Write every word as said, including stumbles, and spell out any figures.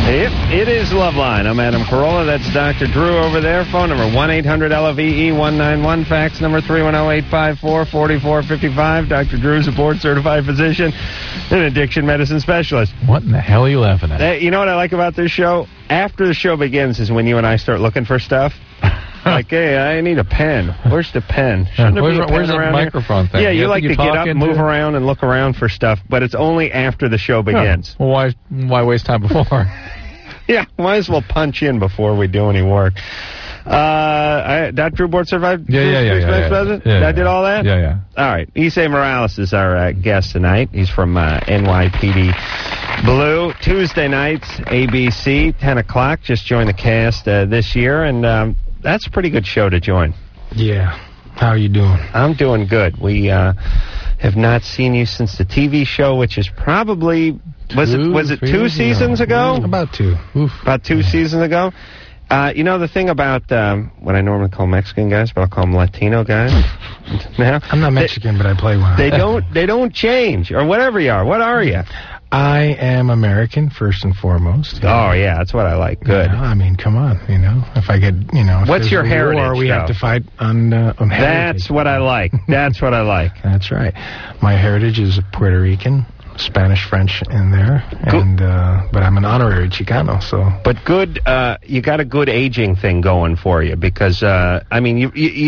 Yep, it is Loveline. I'm Adam Carolla. That's Doctor Drew over there. Phone number one eight hundred L V E one nine one. Fax number three one zero, eight five four, four four five five. Doctor Drew's a board-certified physician and addiction medicine specialist. What in the hell are you laughing at? Uh, you know what I like about this show? After the show begins is when you and I start looking for stuff. Like, hey, I need a pen. Where's the pen? Shouldn't there where's be a pen where's the around microphone here? thing? Yeah, you, you like to get up, into? move around, and look around for stuff, but it's only after the show begins. Oh, well, why why waste time before? Yeah, might as well punch in before we do any work. Uh, I, Doctor Drew, board certified. Yeah, yeah, yeah, yeah, yeah, president? yeah, yeah. I did all that? Yeah, yeah. All right. Issei Morales is our uh, guest tonight. He's from uh, N Y P D Blue. Tuesday nights, A B C, ten o'clock. Just joined the cast uh, this year, and um, that's a pretty good show to join. Yeah. How are you doing? I'm doing good. We uh, have not seen you since the T V show, which is probably... Was two, it was it two years seasons ago? ago? About two. Oof. About two yeah. seasons ago. Uh, you know, the thing about um, what I normally call Mexican guys, but I'll call them Latino guys. Now, I'm not Mexican, they, but I play one. They don't. They don't change, or whatever you are. What are you? I am American, first and foremost. Oh yeah, that's what I like. Good. You know, I mean, come on. You know, if I get, you know, if what's your heritage? War, we though? have to fight on. Uh, on that's heritage. what I like. That's what I like. That's right. My heritage is Puerto Rican. Spanish, French in there, and uh, but I'm an honorary Chicano, so. But good, uh, you got a good aging thing going for you because uh, I mean, you, you